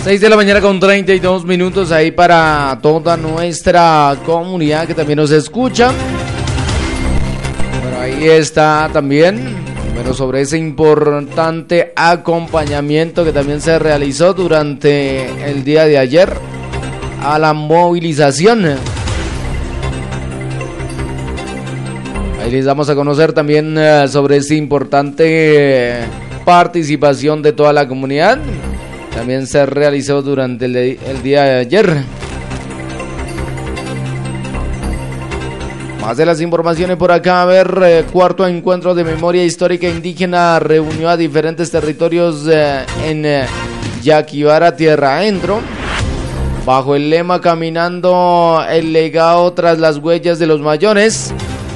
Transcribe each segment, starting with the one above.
6 de la mañana con 32 minutos ahí para toda nuestra comunidad que también nos escucha. Bueno, ahí está también, bueno, sobre ese importante acompañamiento que también se realizó durante el día de ayer a la movilización. Ahí les damos a conocer también sobre esa importante participación de toda la comunidad. También se realizó durante el día de ayer. Más de las informaciones por acá. A ver, cuarto encuentro de memoria histórica indígena reunió a diferentes territorios en Yaquivara, tierra adentro, bajo el lema Caminando el legado tras las huellas de los mayores.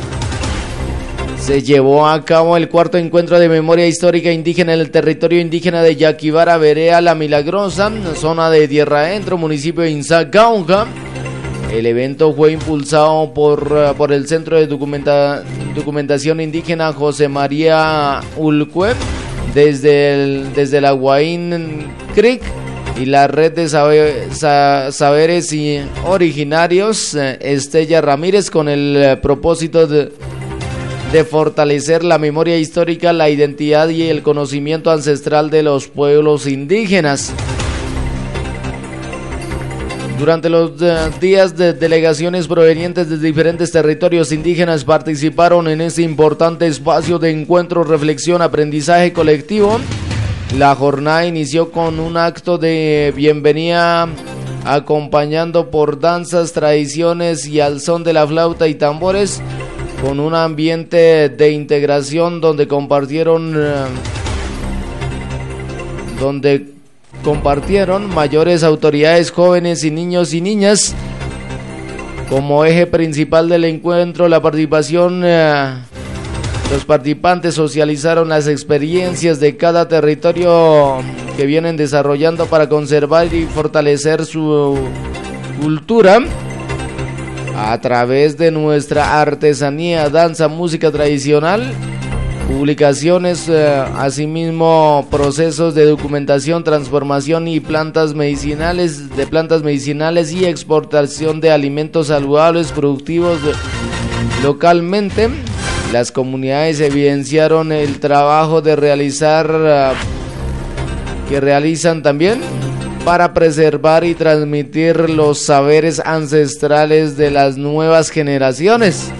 Se llevó a cabo el cuarto encuentro de memoria histórica indígena en el territorio indígena de Yaquivara, Verea La Milagrosa, zona de tierra adentro, municipio de Inzacauca. El evento fue impulsado por el Centro de Documentación Indígena José María Ulcue desde la Huaín Creek y la red de saberes y originarios Estella Ramírez, con el propósito de fortalecer la memoria histórica, la identidad y el conocimiento ancestral de los pueblos indígenas. Durante los días de delegaciones provenientes de diferentes territorios indígenas participaron en este importante espacio de encuentro, reflexión, aprendizaje colectivo. La jornada inició con un acto de bienvenida acompañando por danzas, tradiciones y al son de la flauta y tambores, con un ambiente de integración donde compartieron mayores, autoridades, jóvenes y niños y niñas. Como eje principal del encuentro, la participación, los participantes socializaron las experiencias de cada territorio que vienen desarrollando para conservar y fortalecer su cultura a través de nuestra artesanía, danza, música tradicional, publicaciones, asimismo procesos de documentación, transformación y plantas medicinales y exportación de alimentos saludables productivos localmente. Las comunidades evidenciaron el trabajo que realizan también para preservar y transmitir los saberes ancestrales de las nuevas generaciones.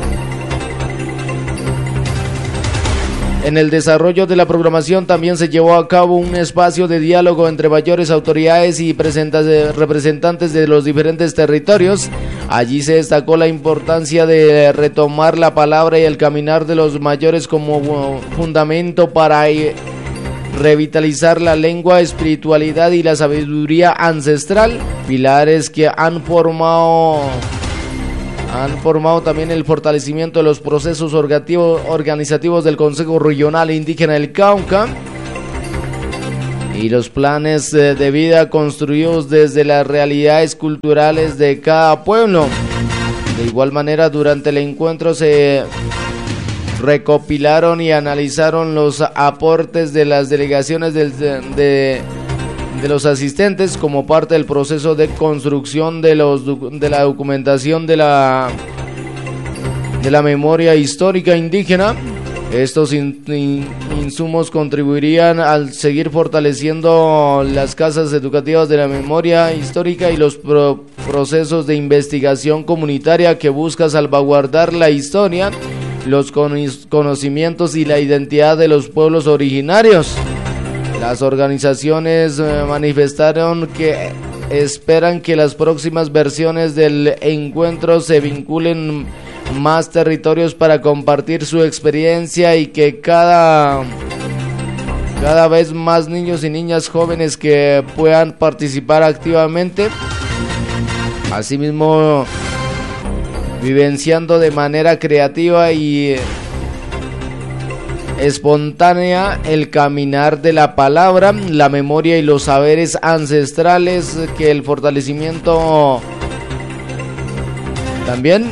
En el desarrollo de la programación también se llevó a cabo un espacio de diálogo entre mayores, autoridades y representantes de los diferentes territorios. Allí se destacó la importancia de retomar la palabra y el caminar de los mayores como fundamento para revitalizar la lengua, espiritualidad y la sabiduría ancestral, pilares que han formado también el fortalecimiento de los procesos organizativos del Consejo Regional Indígena del Cauca y los planes de vida construidos desde las realidades culturales de cada pueblo. De igual manera, durante el encuentro se recopilaron y analizaron los aportes de las delegaciones de los asistentes como parte del proceso de construcción de la documentación de la memoria histórica indígena. Estos insumos contribuirían al seguir fortaleciendo las casas educativas de la memoria histórica y los procesos de investigación comunitaria que busca salvaguardar la historia, los conocimientos y la identidad de los pueblos originarios. Las organizaciones manifestaron que esperan que las próximas versiones del encuentro se vinculen más territorios para compartir su experiencia y que cada vez más niños y niñas jóvenes que puedan participar activamente, asimismo vivenciando de manera creativa y espontánea el caminar de la palabra, la memoria y los saberes ancestrales, que el fortalecimiento también,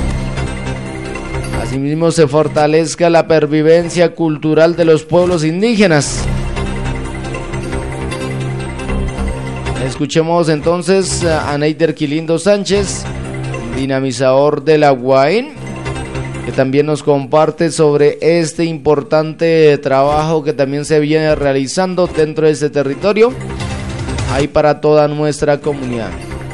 asimismo, se fortalezca la pervivencia cultural de los pueblos indígenas. Escuchemos entonces a Neider Quilindo Sánchez, dinamizador de la UAIN, que también nos comparte sobre este importante trabajo que también se viene realizando dentro de este territorio, ahí para toda nuestra comunidad.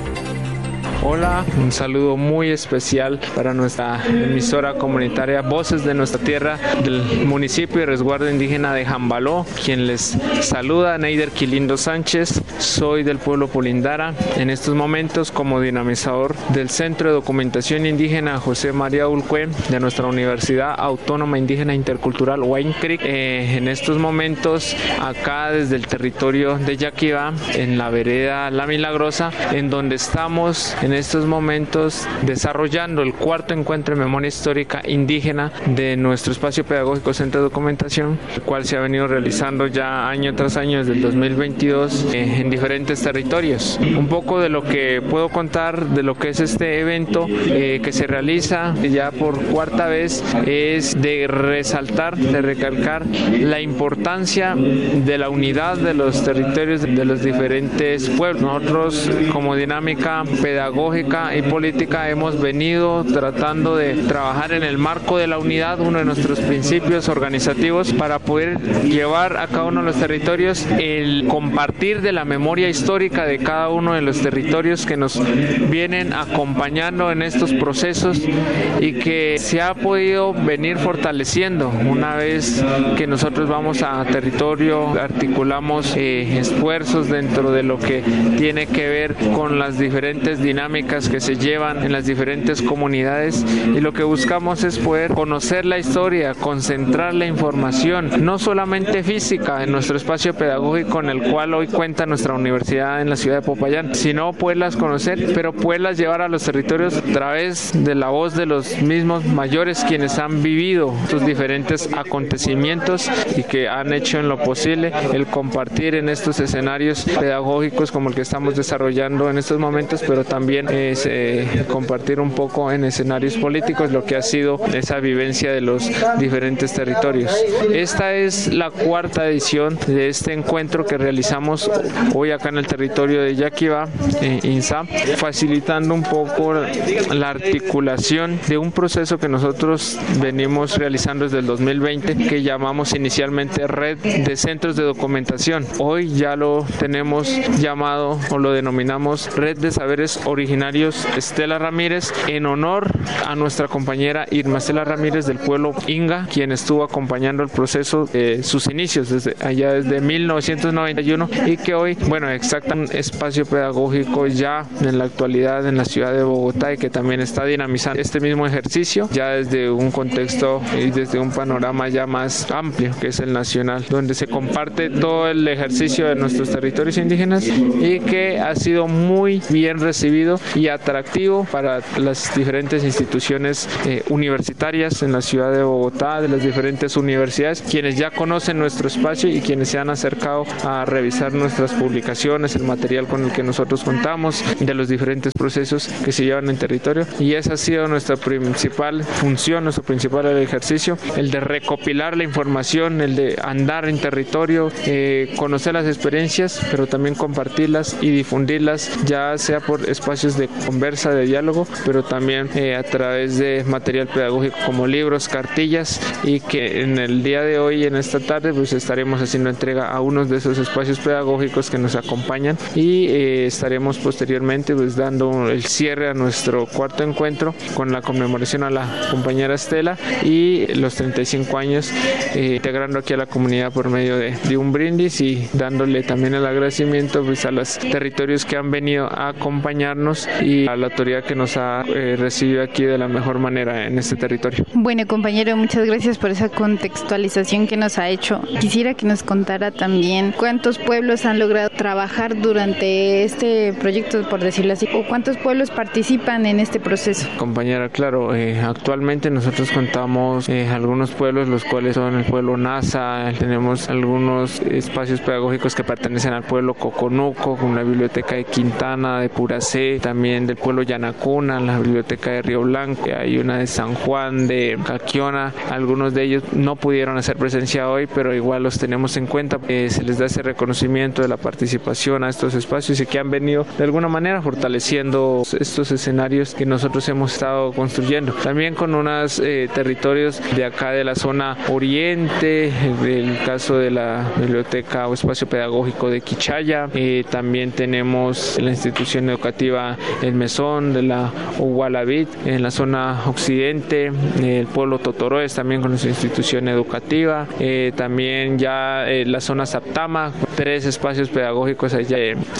Hola, un saludo muy especial para nuestra emisora comunitaria Voces de Nuestra Tierra del municipio y resguardo indígena de Jambaló. Quien les saluda, Neider Quilindo Sánchez, soy del pueblo Polindara, en estos momentos como dinamizador del Centro de Documentación Indígena José María Ulcue de nuestra Universidad Autónoma Indígena Intercultural Wine Creek. En estos momentos acá desde el territorio de Yaquibá, en la vereda La Milagrosa, en donde estamos en estos momentos desarrollando el cuarto encuentro de memoria histórica indígena de nuestro espacio pedagógico Centro de Documentación, el cual se ha venido realizando ya año tras año desde el 2022 en diferentes territorios. Un poco de lo que puedo contar de lo que es este evento que se realiza ya por cuarta vez es de resaltar, de recalcar la importancia de la unidad de los territorios de los diferentes pueblos. Nosotros como dinámica pedagógica y política hemos venido tratando de trabajar en el marco de la unidad, uno de nuestros principios organizativos, para poder llevar a cada uno de los territorios el compartir de la memoria histórica de cada uno de los territorios que nos vienen acompañando en estos procesos y que se ha podido venir fortaleciendo una vez que nosotros vamos a territorio, articulamos esfuerzos dentro de lo que tiene que ver con las diferentes dinámicas que se llevan en las diferentes comunidades, y lo que buscamos es poder conocer la historia, concentrar la información, no solamente física en nuestro espacio pedagógico en el cual hoy cuenta nuestra universidad en la ciudad de Popayán, sino poderlas conocer, pero poderlas llevar a los territorios a través de la voz de los mismos mayores quienes han vivido sus diferentes acontecimientos y que han hecho en lo posible el compartir en estos escenarios pedagógicos como el que estamos desarrollando en estos momentos, pero también es compartir un poco en escenarios políticos lo que ha sido esa vivencia de los diferentes territorios. Esta es la cuarta edición de este encuentro que realizamos hoy acá en el territorio de Yaquibá, INSA, facilitando un poco la articulación de un proceso que nosotros venimos realizando desde el 2020, que llamamos inicialmente Red de Centros de Documentación. Hoy ya lo tenemos llamado o lo denominamos Red de Saberes Originarios Estela Ramírez, en honor a nuestra compañera Irma Estela Ramírez del pueblo Inga, quien estuvo acompañando el proceso de sus inicios desde 1991 y que hoy, exacta un espacio pedagógico ya en la actualidad en la ciudad de Bogotá y que también está dinamizando este mismo ejercicio ya desde un contexto y desde un panorama ya más amplio, que es el nacional, donde se comparte todo el ejercicio de nuestros territorios indígenas y que ha sido muy bien recibido y atractivo para las diferentes instituciones universitarias en la ciudad de Bogotá, de las diferentes universidades, quienes ya conocen nuestro espacio y quienes se han acercado a revisar nuestras publicaciones, el material con el que nosotros contamos, de los diferentes procesos que se llevan en territorio. Y esa ha sido nuestra principal función, nuestro principal ejercicio, el de recopilar la información, el de andar en territorio, conocer las experiencias, pero también compartirlas y difundirlas, ya sea por espacios de conversa, de diálogo, pero también a través de material pedagógico como libros, cartillas, y que en el día de hoy, en esta tarde, estaremos haciendo entrega a unos de esos espacios pedagógicos que nos acompañan y estaremos posteriormente dando el cierre a nuestro cuarto encuentro con la conmemoración a la compañera Estela y los 35 años, integrando aquí a la comunidad por medio de un brindis y dándole también el agradecimiento a los territorios que han venido a acompañarnos y a la autoridad que nos ha recibido aquí de la mejor manera en este territorio. Bueno, compañero, muchas gracias por esa contextualización que nos ha hecho. Quisiera que nos contara también cuántos pueblos han logrado trabajar durante este proyecto, por decirlo así, o cuántos pueblos participan en este proceso. Compañera, claro, actualmente nosotros contamos algunos pueblos, los cuales son el pueblo Nasa, tenemos algunos espacios pedagógicos que pertenecen al pueblo Coconuco, con la biblioteca de Quintana, de Puracé, también del pueblo Yanacuna, la biblioteca de Río Blanco, hay una de San Juan, de Caquiona. Algunos de ellos no pudieron hacer presencia hoy, pero igual los tenemos en cuenta. Se les da ese reconocimiento de la participación a estos espacios y que han venido de alguna manera fortaleciendo estos escenarios que nosotros hemos estado construyendo. También con unos territorios de acá de la zona oriente, el caso de la biblioteca o espacio pedagógico de Quichaya. También tenemos la institución educativa El Mesón de la Ugualabit en la zona occidente, el pueblo Totoroes también con su institución educativa, también ya la zona Saptama, 3 espacios pedagógicos allá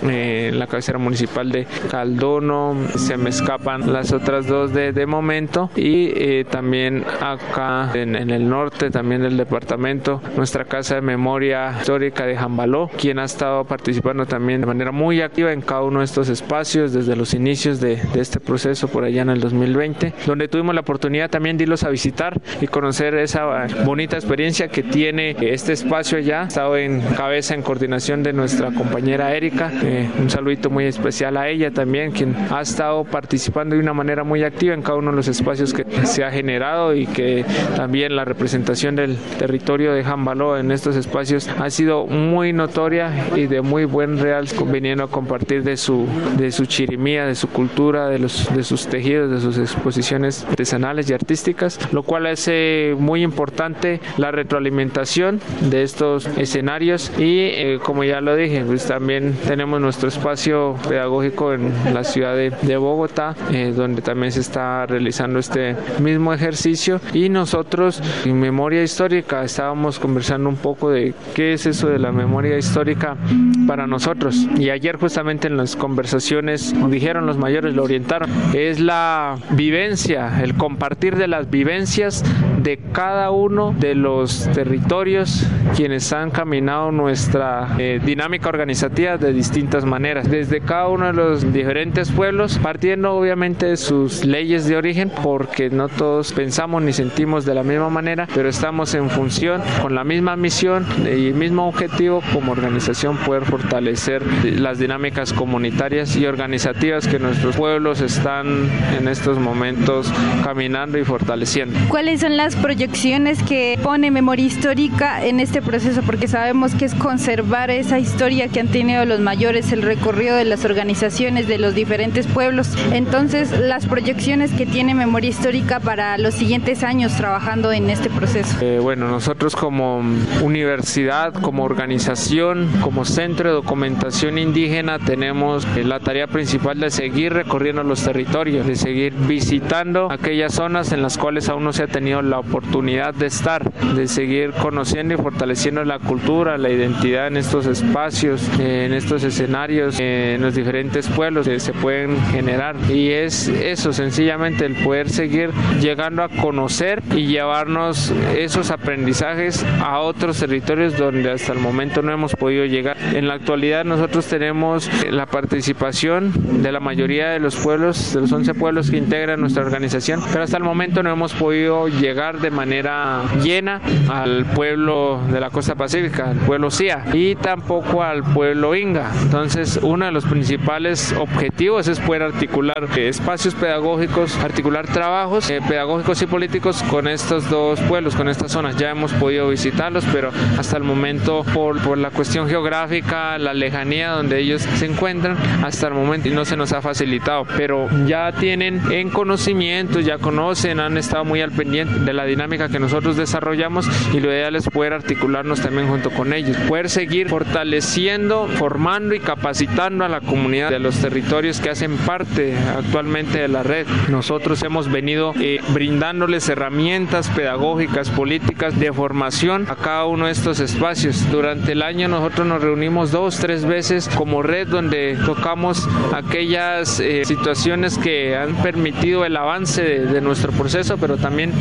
en la cabecera municipal de Caldono. Se me escapan las otras 2 de momento, y también acá en el norte también del departamento, nuestra Casa de Memoria Histórica de Jambaló, quien ha estado participando también de manera muy activa en cada uno de estos espacios desde los inicios de este proceso por allá en el 2020, donde tuvimos la oportunidad también de irlos a visitar y conocer esa bonita experiencia que tiene este espacio allá. Ha estado en cabeza, en coordinación de nuestra compañera Erika, un saludito muy especial a ella también, quien ha estado participando de una manera muy activa en cada uno de los espacios que se ha generado, y que también la representación del territorio de Jambaló en estos espacios ha sido muy notoria y de muy buen real, viniendo a compartir de su chirimía, de su cultura, de sus tejidos, de sus exposiciones artesanales y artísticas, lo cual hace muy importante la retroalimentación de estos escenarios. Y como ya lo dije, pues también tenemos nuestro espacio pedagógico en la ciudad de Bogotá, donde también se está realizando este mismo ejercicio. Y nosotros en Memoria Histórica estábamos conversando un poco de qué es eso de la memoria histórica para nosotros, y ayer justamente en las conversaciones dijeron los mayores, lo orientaron, es la vivencia, el compartir de las vivencias de cada uno de los territorios quienes han caminado nuestra dinámica organizativa de distintas maneras, desde cada uno de los diferentes pueblos, partiendo obviamente de sus leyes de origen, porque no todos pensamos ni sentimos de la misma manera, pero estamos en función con la misma misión y el mismo objetivo como organización, poder fortalecer las dinámicas comunitarias y organizativas que nuestros pueblos están en estos momentos caminando y fortaleciendo. ¿Cuáles son las proyecciones que pone Memoria Histórica en este proceso? Porque sabemos que es conservar esa historia que han tenido los mayores, el recorrido de las organizaciones de los diferentes pueblos. Entonces, las proyecciones que tiene Memoria Histórica para los siguientes años trabajando en este proceso. Bueno, nosotros como universidad, como organización, como centro de documentación indígena, tenemos la tarea principal de seguir recorriendo los territorios, de seguir visitando aquellas zonas en las cuales aún no se ha tenido la oportunidad de estar, de seguir conociendo y fortaleciendo la cultura, la identidad en estos espacios, en estos escenarios, en los diferentes pueblos que se pueden generar. Y es eso, sencillamente, el poder seguir llegando a conocer y llevarnos esos aprendizajes a otros territorios donde hasta el momento no hemos podido llegar. En la actualidad nosotros tenemos la participación de la mayoría de los pueblos, de los 11 pueblos que integran nuestra organización, pero hasta el momento no hemos podido llegar de manera llena al pueblo de la costa pacífica, al pueblo Sia, y tampoco al pueblo Inga. Entonces, uno de los principales objetivos es poder articular espacios pedagógicos, articular trabajos pedagógicos y políticos con estos 2 pueblos, con estas zonas. Ya hemos podido visitarlos, pero hasta el momento, por la cuestión geográfica, la lejanía donde ellos se encuentran, hasta el momento no se nos ha facilitado, pero ya tienen en conocimiento, ya conocen, han estado muy al pendiente de la dinámica que nosotros desarrollamos, y lo ideal es poder articularnos también junto con ellos, poder seguir fortaleciendo, formando y capacitando a la comunidad de los territorios que hacen parte actualmente de la red. Nosotros hemos venido brindándoles herramientas pedagógicas, políticas de formación a cada uno de estos espacios. Durante el año nosotros nos reunimos 2-3 veces como red, donde tocamos aquellas situaciones que han permitido el avance de nuestro proceso, pero también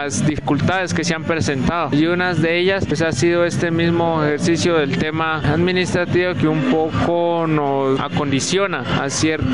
las dificultades que se han presentado, y una de ellas pues ha sido este mismo ejercicio del tema administrativo que un poco nos acondiciona a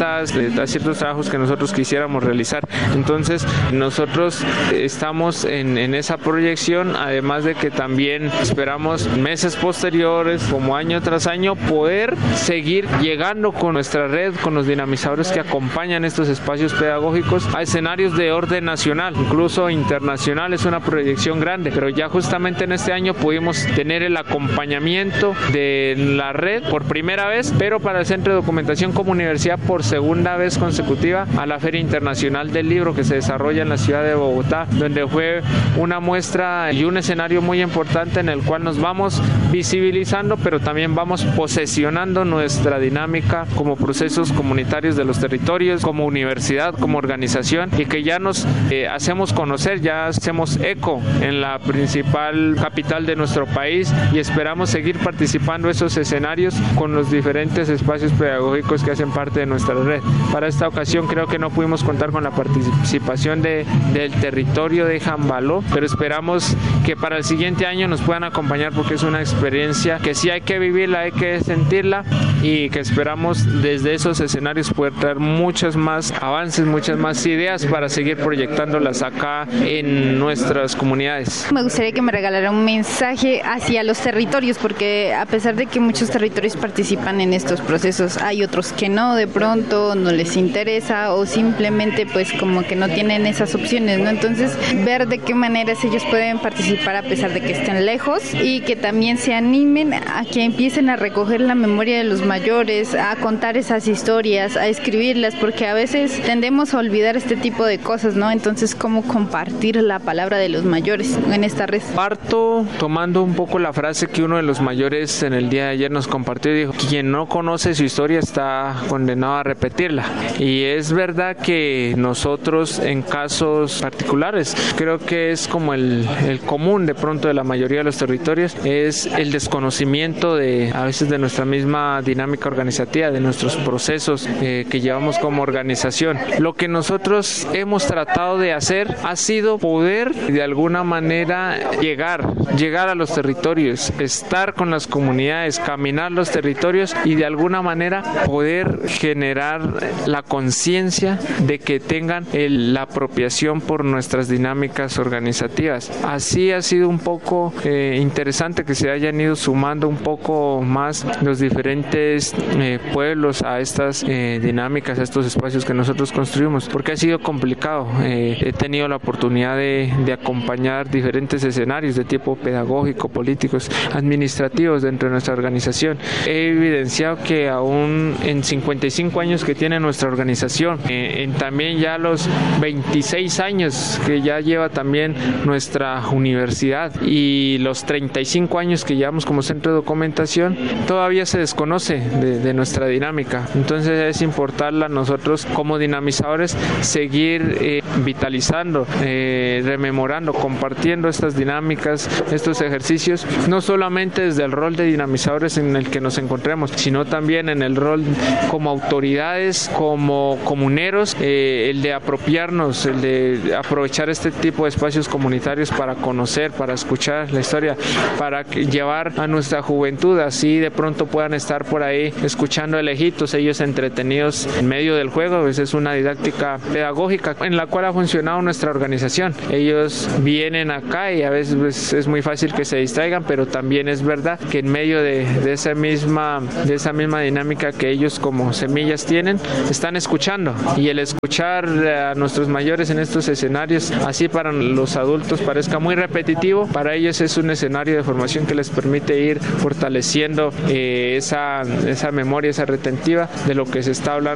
ciertos trabajos que nosotros quisiéramos realizar. Entonces nosotros estamos en esa proyección, además de que también esperamos meses posteriores, como año tras año, poder seguir llegando con nuestra red, con los dinamizadores que acompañan estos espacios pedagógicos a escenarios de orden nacional, incluso internacional. Es una proyección grande, pero ya justamente en este año pudimos tener el acompañamiento de la red por primera vez, pero para el Centro de Documentación como universidad por segunda vez consecutiva a la Feria Internacional del Libro que se desarrolla en la ciudad de Bogotá, donde fue una muestra y un escenario muy importante en el cual nos vamos visibilizando, pero también vamos posesionando nuestra dinámica como procesos comunitarios de los territorios, como universidad, como organización, y que ya nos hacemos conocer, ya hacemos eco en la principal capital de nuestro país, y esperamos seguir participando en esos escenarios con los diferentes espacios pedagógicos que hacen parte de nuestra red. Para esta ocasión creo que no pudimos contar con la participación del territorio de Jambaló, pero esperamos que para el siguiente año nos puedan acompañar, porque es una experiencia que sí hay que vivirla, hay que sentirla, y que esperamos desde esos escenarios poder traer muchos más avances, muchas más ideas para seguir proyectándolas acá en nuestras comunidades. Me gustaría que me regalara un mensaje hacia los territorios, porque a pesar de que muchos territorios participan en estos procesos, hay otros que no, de pronto no les interesa, o simplemente pues como que no tienen esas opciones, ¿no? Entonces, ver de qué maneras ellos pueden participar a pesar de que estén lejos, y que también se animen a que empiecen a recoger la memoria de los mayores, a contar esas historias, a escribirlas, porque a veces tendemos a olvidar este tipo de cosas, ¿no? Entonces, ¿cómo compartir la palabra de los mayores en esta red? Parto tomando un poco la frase que uno de los mayores en el día de ayer nos compartió, dijo: quien no conoce su historia está condenado a repetirla. Y es verdad que nosotros, en casos particulares, creo que es como el común de pronto de la mayoría de los territorios, es el desconocimiento a veces de nuestra misma dinámica organizativa, de nuestros procesos que llevamos como organización. Lo que nosotros hemos tratado de hacer ha sido poder de alguna manera llegar a los territorios, estar con las comunidades, caminar los territorios, y de alguna manera poder generar la conciencia de que tengan la apropiación por nuestras dinámicas organizativas. Así ha sido un poco interesante que se hayan ido sumando un poco más los diferentes pueblos a estas dinámicas, a estos espacios que nosotros construimos, porque ha sido complicado. He tenido la oportunidad de acompañar diferentes escenarios de tipo pedagógico, políticos, administrativos dentro de nuestra organización. He evidenciado que aún en 55 años que tiene nuestra organización, en también ya los 26 años que ya lleva también nuestra universidad, y los 35 años que llevamos como centro de documentación, todavía se desconoce de nuestra dinámica. Entonces es importante a nosotros como dinamizadores seguir vitalizando, rememorando, compartiendo estas dinámicas, estos ejercicios, no solamente desde el rol de dinamizadores en el que nos encontremos, sino también en el rol como autoridades, como comuneros, el de apropiarnos, el de aprovechar este tipo de espacios comunitarios para conocer, para escuchar la historia, para llevar a nuestra juventud, así de pronto puedan estar por ahí escuchando elejitos, ellos entretenidos en medio del juego. Pues es una didáctica pedagógica en la cual ha funcionado nuestra organización. Ellos vienen acá y a veces pues, es muy fácil que se distraigan, pero también es verdad que en medio de esa misma dinámica que ellos como semillas tienen, están escuchando, y el escuchar a nuestros mayores en estos escenarios, así para los adultos parezca muy repetitivo, para ellos es un escenario de formación que les permite ir fortaleciendo esa memoria, esa retentiva de lo que se está hablando